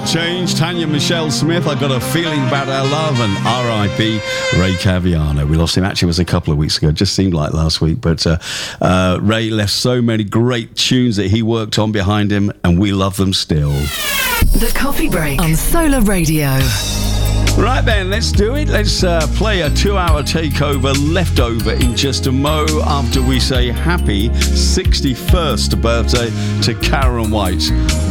Change, Tanya Michelle Smith, I Got a Feeling About Our Love, and R.I.P. Ray Caviano. We lost him, actually, it was a couple of weeks ago, just seemed like last week, but Ray left so many great tunes that he worked on behind him, and we love them still. The Coffee Break on Solar Radio. Right then, let's do it. Let's play a 2-hour takeover leftover in just a mo after we say happy 61st birthday to Karen White.